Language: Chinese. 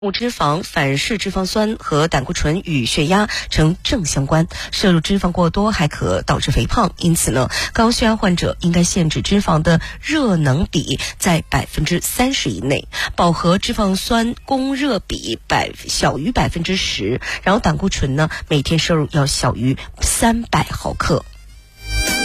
母脂肪、反式脂肪酸和胆固醇与血压呈正相关，摄入脂肪过多还可导致肥胖。因此呢，高血压患者应该限制脂肪的热能比在30%以内，饱和脂肪酸供热比小于10%，然后胆固醇呢每天摄入要小于300毫克。